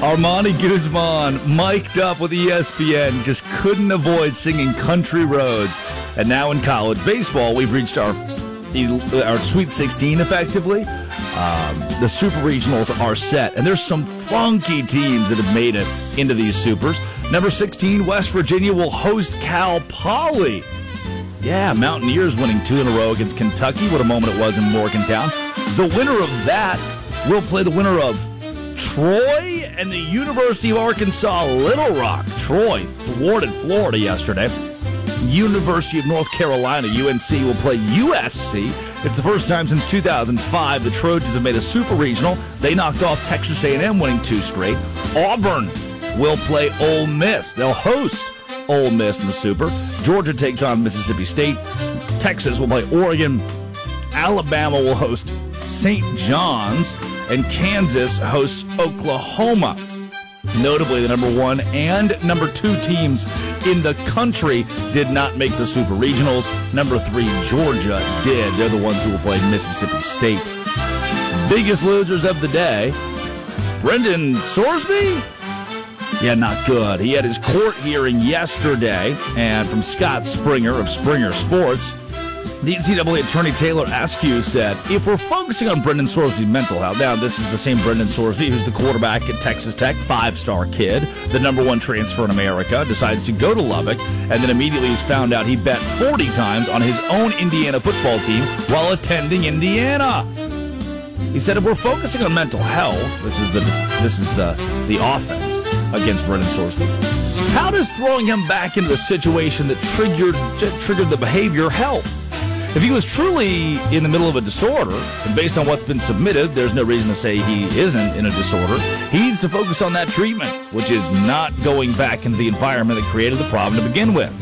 Armani Guzman, mic'd up with ESPN, just couldn't avoid singing Country Roads. And now in college baseball, we've reached our Sweet 16 effectively. The Super Regionals are set, and there's some funky teams that have made it into these Supers. Number 16, West Virginia will host Cal Poly. Yeah, Mountaineers winning 2 in a row against Kentucky. What a moment it was in Morgantown. The winner of that will play the winner of Troy and the University of Arkansas Little Rock. Troy thwarted Florida yesterday. University of North Carolina, UNC, will play USC. It's the first time since 2005 the Trojans have made a Super Regional. They knocked off Texas A&M, winning 2 straight. Auburn will play Ole Miss. They'll host Ole Miss in the Super. Georgia takes on Mississippi State. Texas will play Oregon. Alabama will host St. John's. And Kansas hosts Oklahoma. Notably, the number 1 and number 2 teams in the country did not make the Super Regionals. Number 3, Georgia, did. They're the ones who will play Mississippi State. Biggest losers of the day, Brendan Sorsby? Yeah, not good. He had his court hearing yesterday, and from Scott Springer of Springer Sports, the NCAA attorney Taylor Askew said, if we're focusing on Brendan Sorsby's mental health, now this is the same Brendan Sorsby who's the quarterback at Texas Tech, 5-star kid, the number 1 transfer in America, decides to go to Lubbock, and then immediately is found out he bet 40 times on his own Indiana football team while attending Indiana. He said, if we're focusing on mental health, this is the offense against Brendan Sorsby. How does throwing him back into the situation that triggered the behavior help? If he was truly in the middle of a disorder, and based on what's been submitted, there's no reason to say he isn't in a disorder, he needs to focus on that treatment, which is not going back into the environment that created the problem to begin with.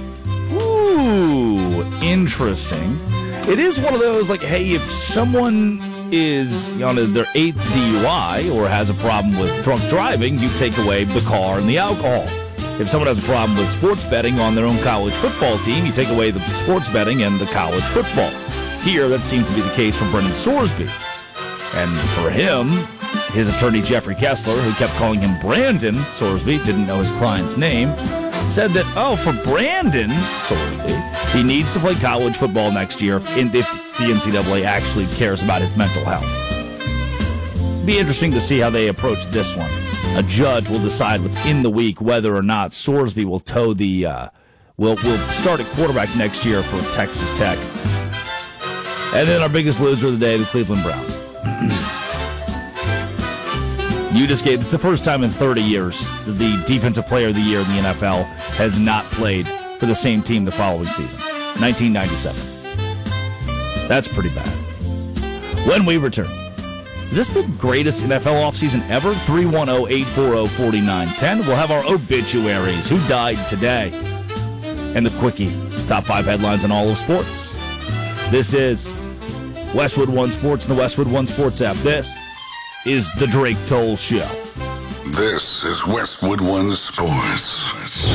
Ooh, interesting. It is one of those, like, hey, if someone is on their 8th DUI or has a problem with drunk driving, you take away the car and the alcohol. If someone has a problem with sports betting on their own college football team, you take away the sports betting and the college football. Here, that seems to be the case for Brendan Sorsby. And for him, his attorney Jeffrey Kessler, who kept calling him Brandon Sorsby, didn't know his client's name, said that, for Brandon Sorsby, he needs to play college football next year if the NCAA actually cares about his mental health. Be interesting to see how they approach this one. A judge will decide within the week whether or not Sorsby will toe the will start at quarterback next year for Texas Tech. And then our biggest loser of the day, the Cleveland Browns. This is the first time in 30 years that the Defensive Player of the Year in the NFL has not played for the same team the following season. 1997. That's pretty bad. When we return. Is this the greatest NFL offseason ever? 310-840-4910. We'll have our obituaries. Who died today? And the quickie. Top 5 headlines in all of sports. This is Westwood One Sports and the Westwood One Sports app. This is the Drake Toll Show. This is Westwood One Sports.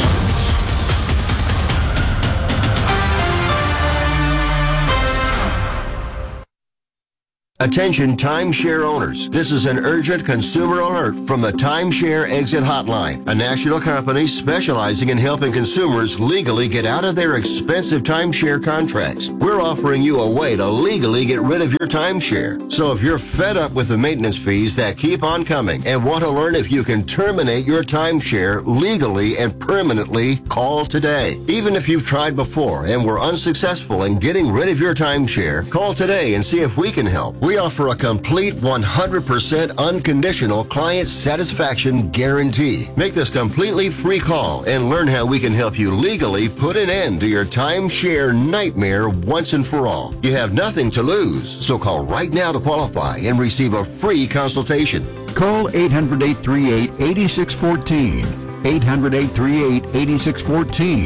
Attention timeshare owners. This is an urgent consumer alert from the Timeshare Exit Hotline, a national company specializing in helping consumers legally get out of their expensive timeshare contracts. We're offering you a way to legally get rid of your timeshare. So if you're fed up with the maintenance fees that keep on coming and want to learn if you can terminate your timeshare legally and permanently, call today. Even if you've tried before and were unsuccessful in getting rid of your timeshare, call today and see if we can help. We offer a complete 100% unconditional client satisfaction guarantee. Make this completely free call and learn how we can help you legally put an end to your timeshare nightmare once and for all. You have nothing to lose, so call right now to qualify and receive a free consultation. Call 800-838-8614. 800-838-8614.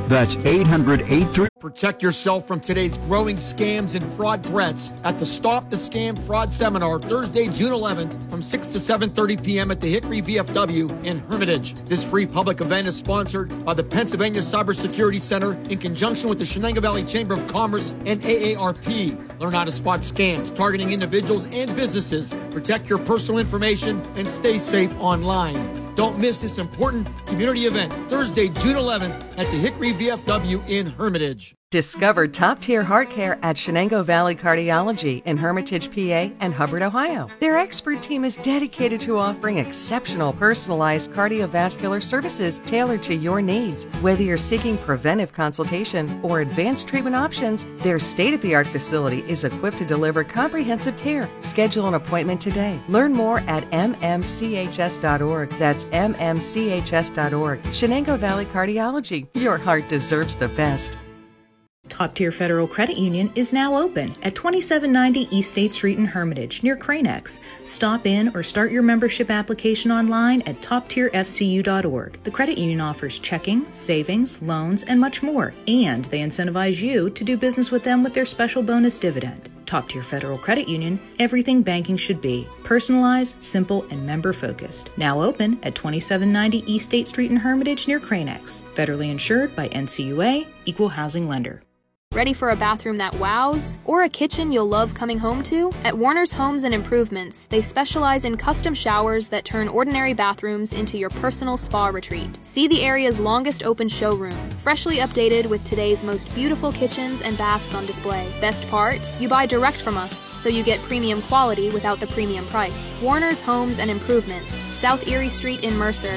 That's 800-83. Protect yourself from today's growing scams and fraud threats at the Stop the Scam Fraud Seminar, Thursday, June 11th, from 6 to 7:30 p.m. at the Hickory VFW in Hermitage. This free public event is sponsored by the Pennsylvania Cybersecurity Center in conjunction with the Shenango Valley Chamber of Commerce and AARP. Learn how to spot scams targeting individuals and businesses. Protect your personal information and stay safe online. Don't miss this important community event, Thursday, June 11th at the Hickory VFW in Hermitage. Discover top-tier heart care at Shenango Valley Cardiology in Hermitage, PA and Hubbard, Ohio. Their expert team is dedicated to offering exceptional personalized cardiovascular services tailored to your needs. Whether you're seeking preventive consultation or advanced treatment options, their state-of-the-art facility is equipped to deliver comprehensive care. Schedule an appointment today. Learn more at mmchs.org. That's mmchs.org. Shenango Valley Cardiology. Your heart deserves the best. Top Tier Federal Credit Union is now open at 2790 East State Street in Hermitage, near Cranex. Stop in or start your membership application online at toptierfcu.org. The credit union offers checking, savings, loans, and much more, and they incentivize you to do business with them with their special bonus dividend. Top Tier Federal Credit Union, everything banking should be. Personalized, simple, and member-focused. Now open at 2790 East State Street in Hermitage, near Cranex. Federally insured by NCUA, Equal Housing Lender. Ready for a bathroom that wows? Or a kitchen you'll love coming home to? At Warner's Homes and Improvements, they specialize in custom showers that turn ordinary bathrooms into your personal spa retreat. See the area's longest open showroom, freshly updated with today's most beautiful kitchens and baths on display. Best part? You buy direct from us, so you get premium quality without the premium price. Warner's Homes and Improvements, South Erie Street in Mercer,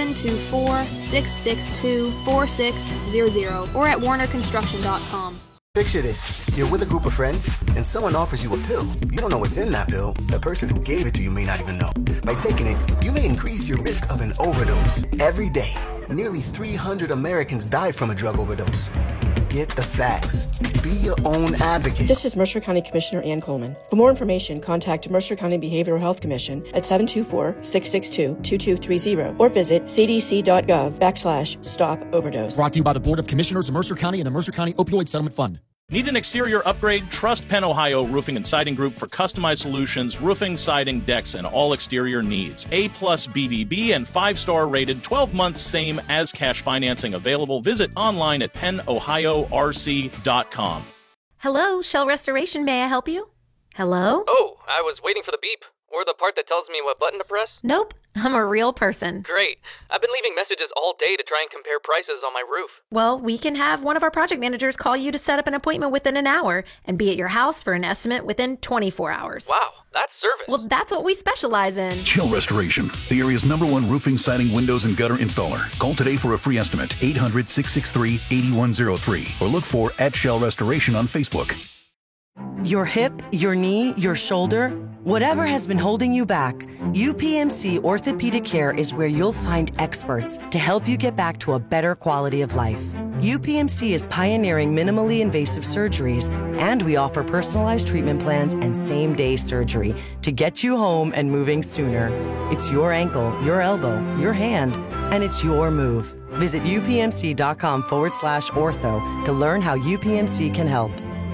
724-662-4600, or at warnerconstruction.com. Picture this. You're with a group of friends, and someone offers you a pill. You don't know what's in that pill. The person who gave it to you may not even know. By taking it, you may increase your risk of an overdose. Every day, nearly 300 Americans died from a drug overdose. Get the facts. Be your own advocate. This is Mercer County Commissioner Ann Coleman. For more information, contact Mercer County Behavioral Health Commission at 724-662-2230 or visit cdc.gov/stop-overdose. Brought to you by the Board of Commissioners of Mercer County and the Mercer County Opioid Settlement Fund. Need an exterior upgrade? Trust Penn Ohio Roofing and Siding Group for customized solutions, roofing, siding, decks, and all exterior needs. A+ BBB and 5-star rated, 12 months same as cash financing available. Visit online at pennohiorc.com. Hello, Shell Restoration. May I help you? Hello? Oh, I was waiting for the beep. Or the part that tells me what button to press? Nope, I'm a real person. Great. I've been leaving messages all day to try and compare prices on my roof. Well, we can have one of our project managers call you to set up an appointment within an hour and be at your house for an estimate within 24 hours. Wow, that's service. Well, that's what we specialize in. Shell Restoration, the area's #1 roofing, siding, windows, and gutter installer. Call today for a free estimate, 800-663-8103, or look for @Shell Restoration on Facebook. Your hip, your knee, your shoulder, whatever has been holding you back, UPMC Orthopedic Care is where you'll find experts to help you get back to a better quality of life. UPMC is pioneering minimally invasive surgeries, and we offer personalized treatment plans and same-day surgery to get you home and moving sooner. It's your ankle, your elbow, your hand, and it's your move. Visit upmc.com/ortho to learn how UPMC can help.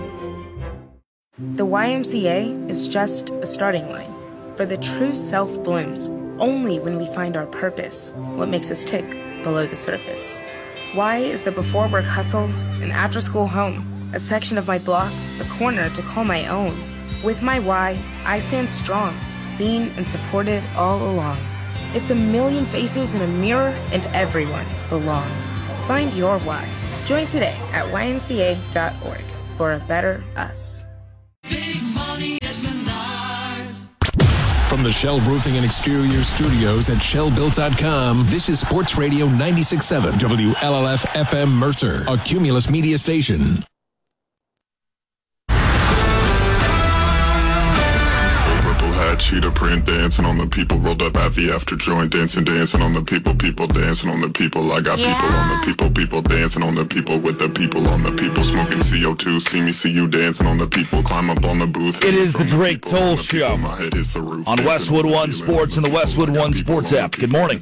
The YMCA is just a starting line, for the true self blooms only when we find our purpose, what makes us tick below the surface. Y is the before work hustle, an after school home, a section of my block, a corner to call my own. With my Y, I stand strong, seen and supported all along. It's a million faces in a mirror, and everyone belongs. Find your Y. Join today at ymca.org for a better us. Big money at Menards. From the Shell Roofing and Exterior Studios at shellbuilt.com, this is Sports Radio 96.7 WLLF FM Mercer, a Cumulus media station. Purple Hat cheetah print, dancing on the people, rolled up at the after joint, dancing on the people dancing on the people. I got people on the people dancing on the people with the people on the people, smoking CO2, see me, see you dancing on the people, climb up on the booth. It is the Drake Toll Show on Westwood One Sports and the Westwood One Sports app. Good morning.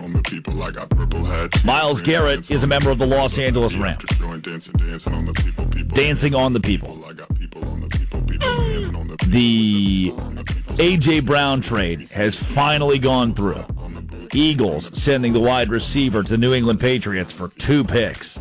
Myles Garrett is a member of the Los Angeles Rams. Dancing on the people. The A.J. Brown trade has finally gone through. Eagles sending the wide receiver to the New England Patriots for 2 picks.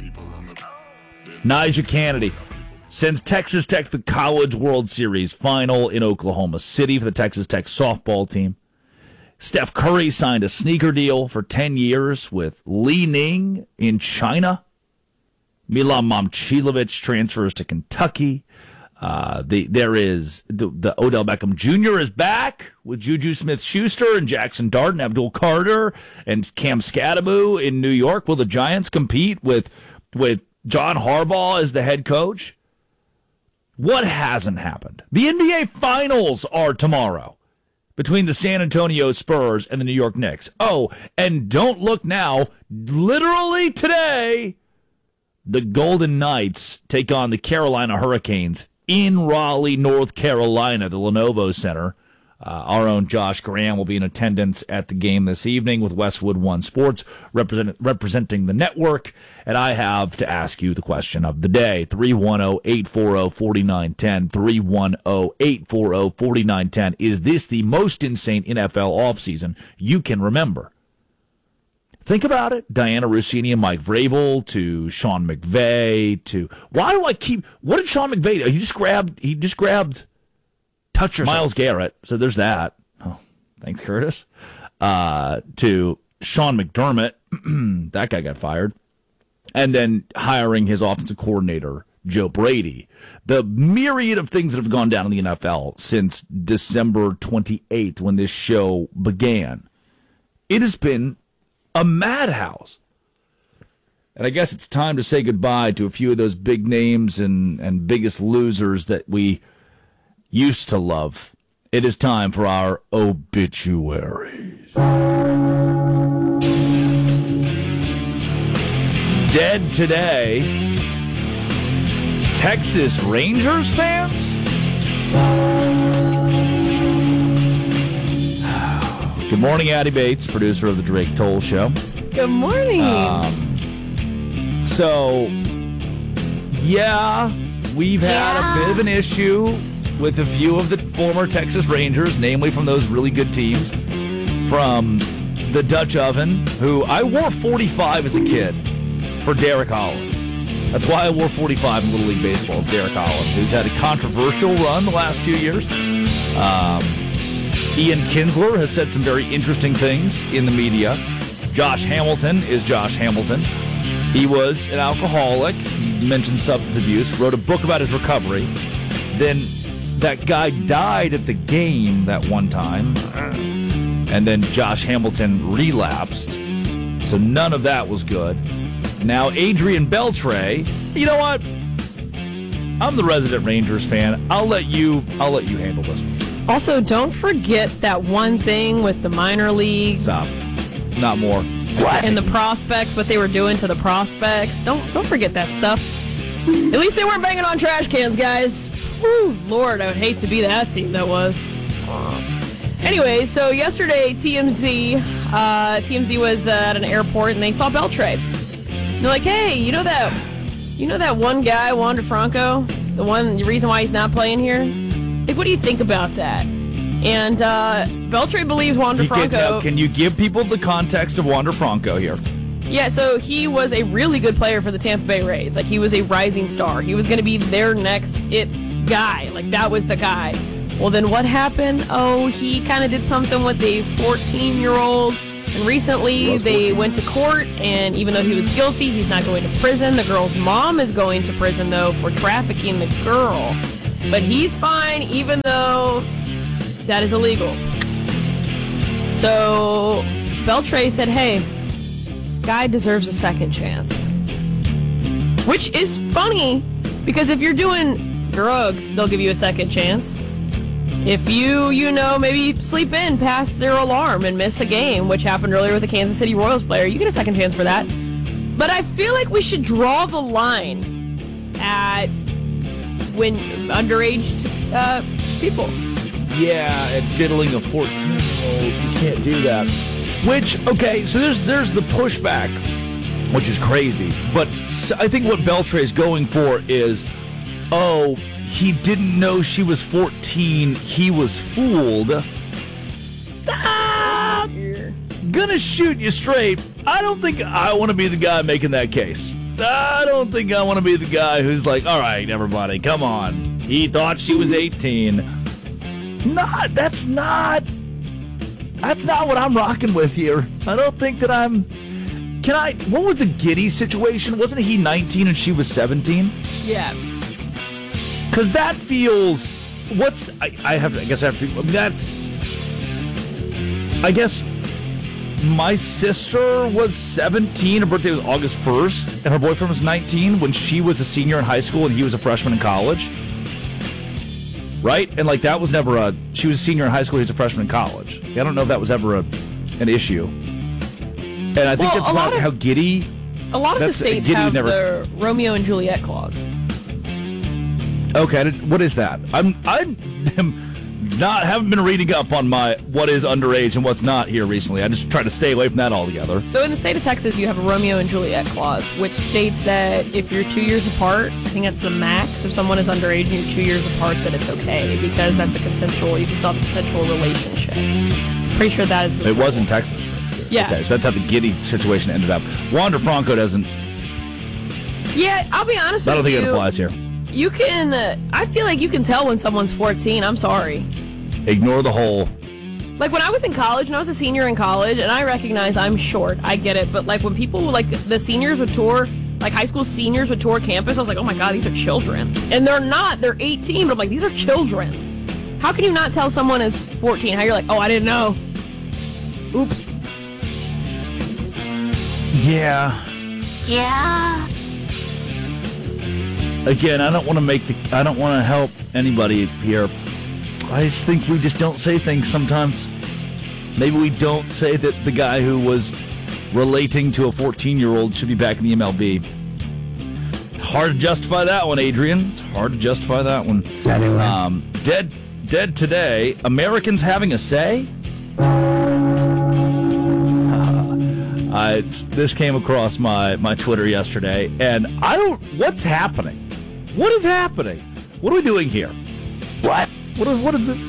Nyjah Kennedy sends Texas Tech to the College World Series final in Oklahoma City for the Texas Tech softball team. Steph Curry signed a sneaker deal for 10 years with Li Ning in China. Milan Momcilovic transfers to Kentucky. There is the Odell Beckham Jr. is back with Juju Smith-Schuster and Jackson Dart and Abdul Carter and Cam Scadaboo in New York. Will the Giants compete with John Harbaugh as the head coach? What hasn't happened? The NBA Finals are tomorrow between the San Antonio Spurs and the New York Knicks. Oh, and don't look now, literally today, the Golden Knights take on the Carolina Hurricanes in Raleigh, North Carolina, the Lenovo Center. Our own Josh Graham will be in attendance at the game this evening with Westwood One Sports representing the network. And I have to ask you the question of the day. 310-840-4910. 310-840-4910. Is this the most insane NFL offseason you can remember? Think about it. Diana Russini and Mike Vrabel to Sean McVay to... Why do I keep... What did Sean McVay do? He just grabbed touch yourself. Myles Garrett. So there's that. Oh, thanks, Curtis. To Sean McDermott. That guy got fired. And then hiring his offensive coordinator, Joe Brady. The myriad of things that have gone down in the NFL since December 28th when this show began. It has been a madhouse. And I guess it's time to say goodbye to a few of those big names and biggest losers that we used to love. It is time for our obituaries. Dead today, Texas Rangers fans? Good morning, Addie Bates, producer of the Drake Toll Show. Good morning. We've had a bit of an issue with a few of the former Texas Rangers, namely from those really good teams, from the Dutch Oven, who I wore 45 as a kid for Derek Holland. That's why I wore 45 in Little League Baseball, is Derek Holland, who's had a controversial run the last few years. Ian Kinsler has said some very interesting things in the media. Josh Hamilton is Josh Hamilton. He was an alcoholic. He mentioned substance abuse, wrote a book about his recovery. Then that guy died at the game that one time. And then Josh Hamilton relapsed. So none of that was good. Now Adrian Beltre, you know what? I'm the resident Rangers fan. I'll let you handle this one. Also, don't forget that one thing with the minor leagues. Stop. Not more. What? And the prospects, what they were doing to the prospects. Don't forget that stuff. At least they weren't banging on trash cans, guys. Whew, Lord, I would hate to be that team that was. Anyway, so yesterday, TMZ was at an airport, and they saw Beltre. And they're like, hey, you know that one guy, Wander Franco? The reason why he's not playing here? Like, what do you think about that? And Beltre believes Wander Franco... Can you give people the context of Wander Franco here? Yeah, so he was a really good player for the Tampa Bay Rays. Like, he was a rising star. He was going to be their next it guy. Like, that was the guy. Well, then what happened? Oh, he kind of did something with a 14-year-old. And recently, they went to court, and even though he was guilty, he's not going to prison. The girl's mom is going to prison, though, for trafficking the girl. But he's fine, even though that is illegal. So Beltre said, hey, guy deserves a second chance. Which is funny, because if you're doing drugs, they'll give you a second chance. If you maybe sleep in past their alarm and miss a game, which happened earlier with the Kansas City Royals player, you get a second chance for that. But I feel like we should draw the line at when underage people. Yeah, and diddling a 14-year-old, you can't do that. Which, okay, so there's the pushback, which is crazy. But I think what Beltre's going for is, oh, he didn't know she was 14. He was fooled. Gonna shoot you straight. I don't think I want to be the guy making that case. I don't think I want to be the guy who's like, all right, everybody, come on. He thought she was 18. That's not what I'm rocking with here. I don't think that what was the Giddy situation? Wasn't he 19 and she was 17? Yeah. Because that feels, I guess my sister was 17, her birthday was August 1st, and her boyfriend was 19 when she was a senior in high school and he was a freshman in college. Right? And that was never she was a senior in high school, he was a freshman in college. I don't know if that was ever an issue. And I think that's about how Giddy... A lot of the states have the Romeo and Juliet clause. Okay, what is that? I haven't been reading up on what is underage and what's not here recently. I just try to stay away from that altogether. So in the state of Texas, you have a Romeo and Juliet clause, which states that if you're 2 years apart, I think that's the max. If someone is underage and you're 2 years apart, that it's okay because that's you can still have a consensual relationship. Pretty sure that is the It rule. was in Texas. That's good. Yeah. Okay, so that's how the Giddy situation ended up. Wander Franco doesn't... Yeah, I'll be honest with you. I don't think it applies here. You can, I feel like you can tell when someone's 14. I'm sorry. Ignore the whole. Like when I was in college, and I was a senior in college, and I recognize I'm short. I get it. But when people, the seniors would tour, high school seniors would tour campus, I was like, oh my God, these are children. And they're not. They're 18, but I'm like, these are children. How can you not tell someone is 14? How you're like, oh, I didn't know. Oops. Yeah. Again, I don't want to help anybody here. I just think we just don't say things sometimes. Maybe we don't say that the guy who was relating to a 14-year-old should be back in the MLB. It's hard to justify that one, Adrian. It's hard to justify that one. Anyway. Dead today. Americans having a say? This came across my Twitter yesterday, and what's happening? What is happening? What are we doing here? What is it?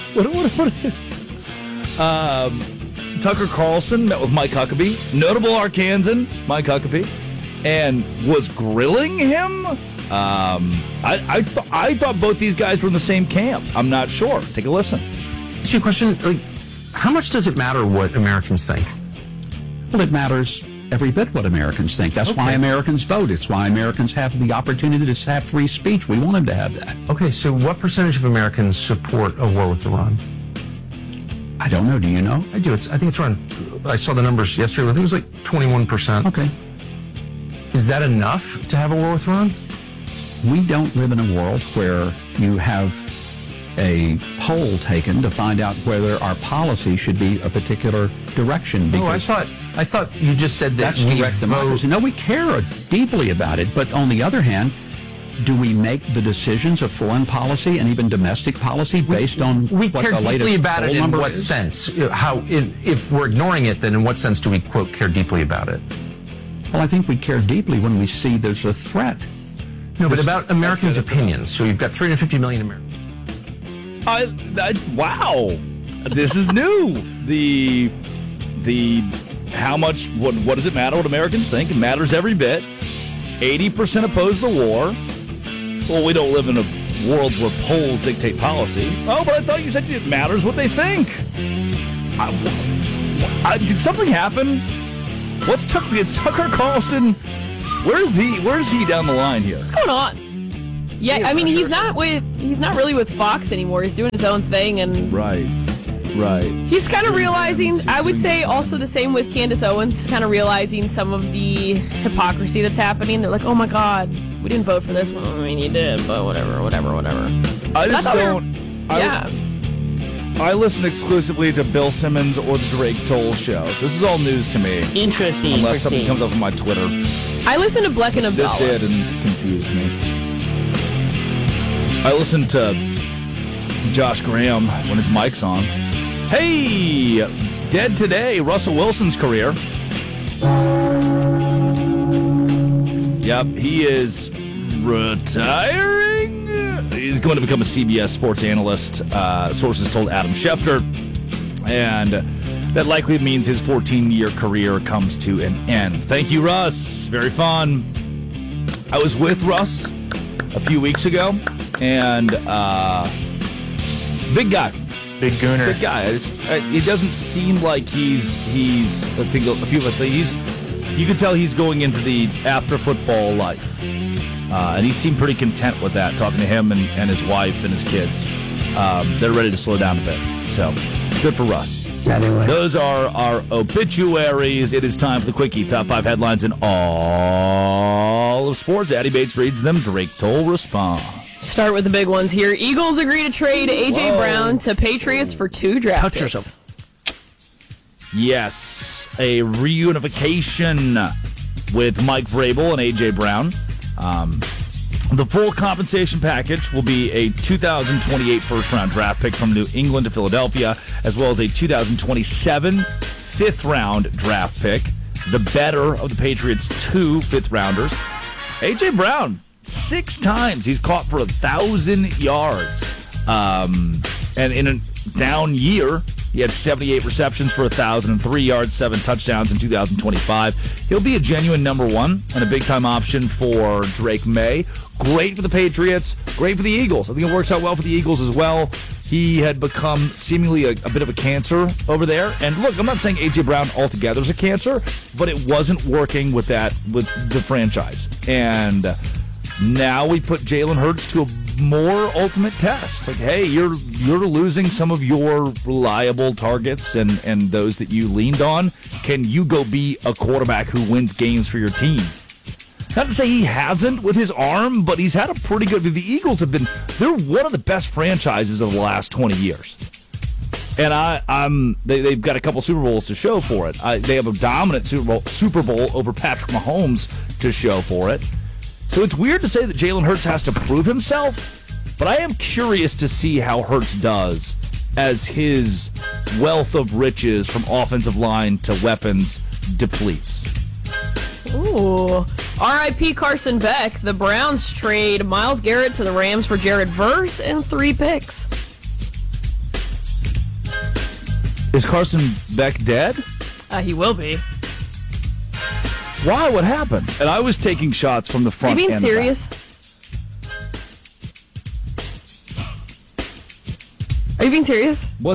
Tucker Carlson met with Mike Huckabee, notable Arkansan Mike Huckabee, and was grilling him. I thought both these guys were in the same camp. I'm not sure. Take a listen. Ask you a question. How much does it matter what Americans think? Well, it matters every bit what Americans think. That's why Americans vote. It's why Americans have the opportunity to have free speech. We want them to have that. Okay, so what percentage of Americans support a war with Iran? I don't know. Do you know? I do. I think it's around, I saw the numbers yesterday. I think it was 21%. Okay. Is that enough to have a war with Iran? We don't live in a world where you have a poll taken to find out whether our policy should be a particular direction. Because I thought you just said that that's direct democracy. No, we care deeply about it, but on the other hand, do we make the decisions of foreign policy and even domestic policy based on what the latest poll number is? We care deeply about it in what sense? If we're ignoring it, then in what sense do we, quote, care deeply about it? Well, I think we care deeply when we see there's a threat. No, but about Americans' opinions. So you've got 350 million Americans. Wow, this is new. How much? What does it matter what Americans think? It matters every bit. 80% oppose the war. Well, we don't live in a world where polls dictate policy. Oh, but I thought you said it matters what they think. Did something happen? It's Tucker Carlson. Where's he down the line here? What's going on? Yeah, I mean, he's not really with Fox anymore. He's doing his own thing, and right. He's kind of realizing. I would say also the same with Candace Owens, kind of realizing some of the hypocrisy that's happening. They're like, oh my God, we didn't vote for this one. I mean, you did, but whatever. I just don't. I listen exclusively to Bill Simmons or the Drake Toll shows. This is all news to me. Interesting. Unless something comes up on my Twitter. I listen to Black and Abdallah. This did and confused me. I listened to Josh Graham when his mic's on. Hey, dead today, Russell Wilson's career. Yep, he is retiring. He's going to become a CBS sports analyst, sources told Adam Schefter. And that likely means his 14-year career comes to an end. Thank you, Russ. Very fun. I was with Russ a few weeks ago, and big guy. Big gooner. Big guy. It doesn't seem like he's I think a few of the things. You can tell he's going into the after-football life. And he seemed pretty content with that, talking to him and his wife and his kids. They're ready to slow down a bit. So, good for Russ. Anyway. Those are our obituaries. It is time for the Quickie. Top 5 headlines in all of sports. Addie Bates reads them. Drake Toll responds. Start with the big ones here. Eagles agree to trade A.J. Brown to Patriots for 2 draft picks. Yourself. Yes, a reunification with Mike Vrabel and A.J. Brown. The full compensation package will be a 2028 first-round draft pick from New England to Philadelphia, as well as a 2027 fifth-round draft pick, the better of the Patriots' 2 fifth-rounders. A.J. Brown, 6 times he's caught for 1,000 yards. And in a down year, he had 78 receptions for 1,003 yards, 7 touchdowns in 2025. He'll be a genuine number 1 and a big-time option for Drake May. Great for the Patriots, great for the Eagles. I think it works out well for the Eagles as well. He had become seemingly a bit of a cancer over there. And look, I'm not saying A.J. Brown altogether is a cancer, but it wasn't working with the franchise. And now we put Jalen Hurts to a more ultimate test. Like, hey, you're losing some of your reliable targets and those that you leaned on. Can you go be a quarterback who wins games for your team? Not to say he hasn't with his arm, but he's had a pretty good... The Eagles they're one of the best franchises of the last 20 years. And they've got a couple Super Bowls to show for it. They have a dominant Super Bowl over Patrick Mahomes to show for it. So it's weird to say that Jalen Hurts has to prove himself, but I am curious to see how Hurts does as his wealth of riches from offensive line to weapons depletes. Ooh. R.I.P. Carson Beck. The Browns trade Myles Garrett to the Rams for Jared Verse and 3 picks. Is Carson Beck dead? He will be. Why? What happened? And I was taking shots from the front. Are you being serious? Are you being serious? What?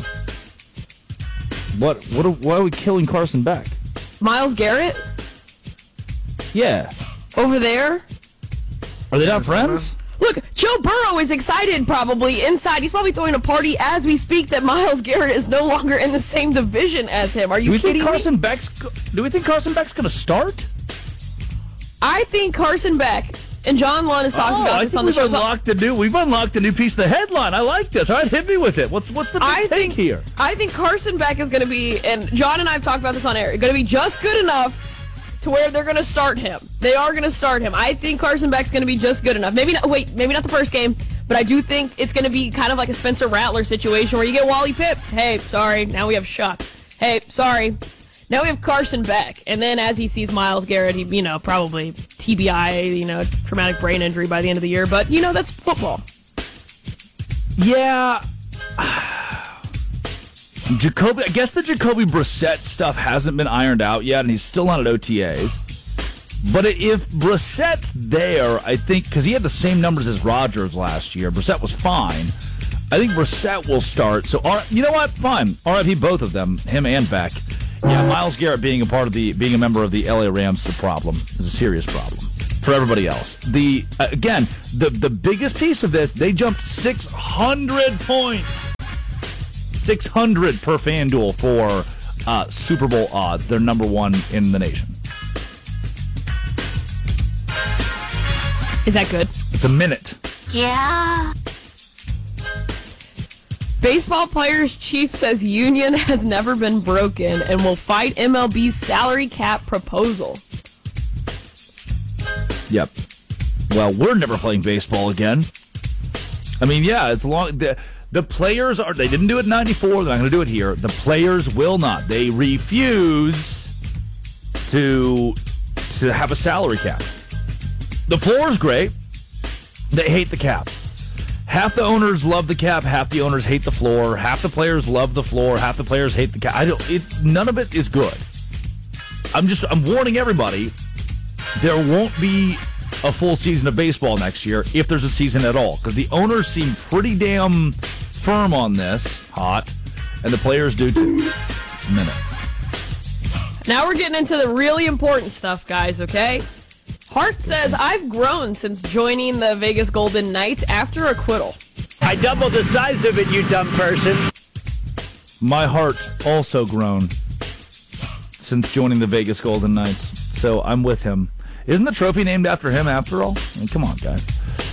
Why are we killing Carson Beck? Myles Garrett? Yeah. Over there? Are they not friends? Look, Joe Burrow is excited probably inside. He's probably throwing a party as we speak that Myles Garrett is no longer in the same division as him. Are you kidding me? Do we think Carson Beck's going to start? I think Carson Beck, and John Lund has talked about this on the show. We've unlocked a new piece of the headline. I like this. All right, hit me with it. What's the big take here? I think Carson Beck is going to be, and John and I have talked about this on air, going to be just good enough to where they're going to start him. They are going to start him. I think Carson Beck's going to be just good enough. Maybe not the first game, but I do think it's going to be kind of like a Spencer Rattler situation where you get Wally Pitts. Hey, sorry, now we have Shuck. Hey, sorry, now we have Carson Beck. And then as he sees Myles Garrett, he, probably TBI, traumatic brain injury by the end of the year. But, that's football. Yeah. I guess the Jacoby Brissett stuff hasn't been ironed out yet, and he's still not at OTAs. But if Brissett's there, I think, because he had the same numbers as Rodgers last year, Brissett was fine. I think Brissett will start. So, you know what? Fine. RIP both of them, him and Beck. Yeah, Myles Garrett being a member of the LA Rams is a problem. Is a serious problem for everybody else. The biggest piece of this, they jumped 600 points. 600 per FanDuel for Super Bowl odds. They're number 1 in the nation. Is that good? It's a minute. Yeah. Baseball players' chief says union has never been broken and will fight MLB's salary cap proposal. Yep. Well, we're never playing baseball again. I mean, yeah, as long the players are. They didn't do it in '94. They're not going to do it here. The players will not. They refuse to have a salary cap. The floor is great. They hate the cap. Half the owners love the cap, half the owners hate the floor, half the players love the floor, half the players hate the cap. None of it is good. I'm warning everybody, there won't be a full season of baseball next year if there's a season at all, because the owners seem pretty damn firm on this, hot, and the players do too. It's a minute. Now we're getting into the really important stuff, guys, okay? Hart says, I've grown since joining the Vegas Golden Knights after acquittal. I doubled the size of it, you dumb person. My heart also grown since joining the Vegas Golden Knights, so I'm with him. Isn't the trophy named after him after all? I mean, come on, guys.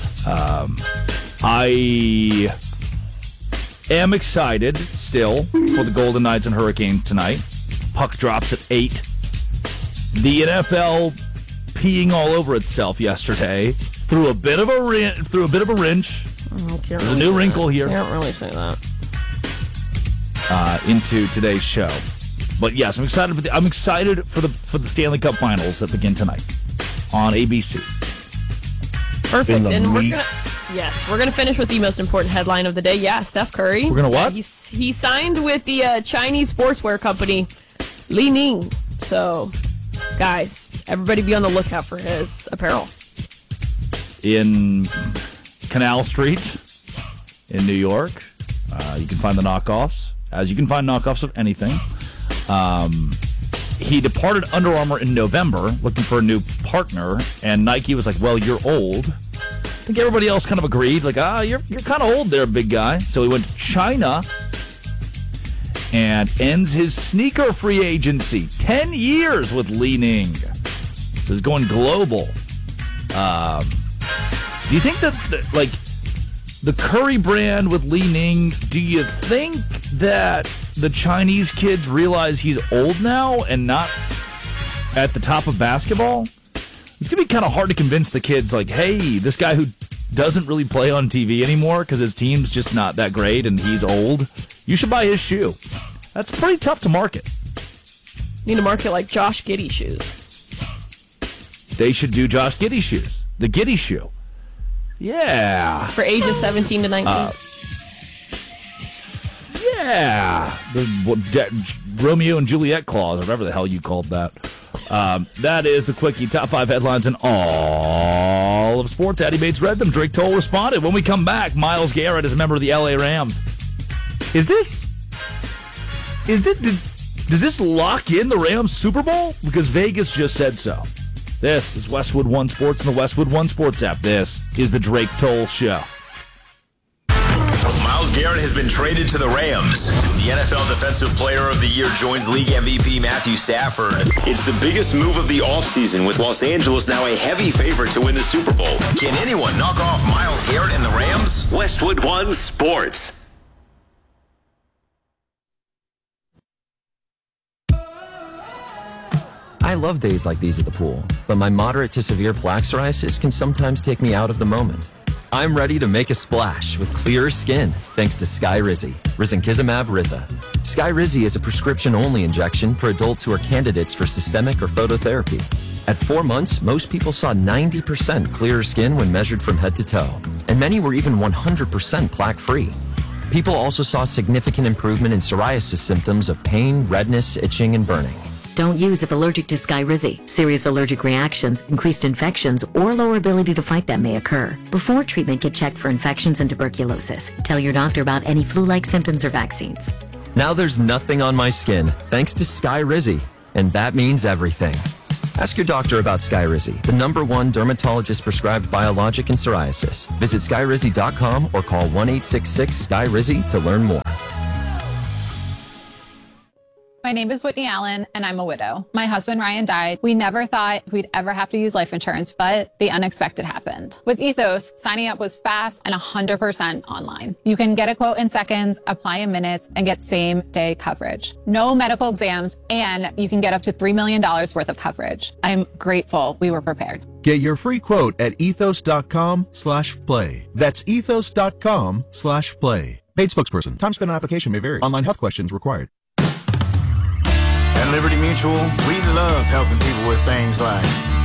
I am excited still for the Golden Knights and Hurricanes tonight. Puck drops at 8. The NFL peeing all over itself yesterday through a bit of a wrench. There's a new wrinkle here. Can't really say that. Into today's show, but yes, I'm excited. I'm excited for the Stanley Cup Finals that begin tonight on ABC. Perfect, and we're gonna finish with the most important headline of the day. Yeah, Steph Curry. We're gonna what? He signed with the Chinese sportswear company Li Ning. So, guys, everybody be on the lookout for his apparel. In Canal Street in New York, you can find the knockoffs, as you can find knockoffs of anything. He departed Under Armour in November looking for a new partner, and Nike was like, well, you're old. I think everybody else kind of agreed, like, you're kind of old there, big guy. So he went to China and ends his sneaker free agency. 10 years with Li Ning. So he's going global. Do you think that, the Curry brand with Li Ning, do you think that the Chinese kids realize he's old now and not at the top of basketball? It's going to be kind of hard to convince the kids, like, hey, this guy who doesn't really play on TV anymore because his team's just not that great and he's old, you should buy his shoe. That's pretty tough to market. Need to market like Josh Giddey shoes. They should do Josh Giddey shoes. The Giddey shoe. Yeah. For ages 17 to 19. Yeah. The Romeo and Juliet clause, or whatever the hell you called that. That is the Quickie. Top 5 headlines in all of sports. Addy Bates read them. Drake Toll responded. When we come back, Myles Garrett is a member of the LA Rams. Does this lock in the Rams Super Bowl? Because Vegas just said so. This is Westwood One Sports and the Westwood One Sports app. This is the Drake Toll Show. Myles Garrett has been traded to the Rams. The NFL Defensive Player of the Year joins league MVP Matthew Stafford. It's the biggest move of the offseason, with Los Angeles now a heavy favorite to win the Super Bowl. Can anyone knock off Myles Garrett and the Rams? Westwood One Sports. I love days like these at the pool, but my moderate to severe plaque psoriasis can sometimes take me out of the moment. I'm ready to make a splash with clearer skin thanks to Skyrizi, risankizumab Riza. Skyrizi is a prescription-only injection for adults who are candidates for systemic or phototherapy. At 4 months, most people saw 90% clearer skin when measured from head to toe, and many were even 100% plaque-free. People also saw significant improvement in psoriasis symptoms of pain, redness, itching, and burning. Don't use if allergic to Skyrizi. Serious allergic reactions, increased infections, or lower ability to fight them may occur. Before treatment, get checked for infections and tuberculosis. Tell your doctor about any flu-like symptoms or vaccines. Now there's nothing on my skin, thanks to Skyrizi, and that means everything. Ask your doctor about Skyrizi, the #1 dermatologist-prescribed biologic in psoriasis. Visit Skyrizi.com or call 1-866-SKYRIZI to learn more. My name is Whitney Allen, and I'm a widow. My husband, Ryan, died. We never thought we'd ever have to use life insurance, but the unexpected happened. With Ethos, signing up was fast and 100% online. You can get a quote in seconds, apply in minutes, and get same-day coverage. No medical exams, and you can get up to $3 million worth of coverage. I'm grateful we were prepared. Get your free quote at ethos.com/play. That's ethos.com/play. Paid spokesperson. Time spent on application may vary. Online health questions required. At Liberty Mutual, we love helping people with things like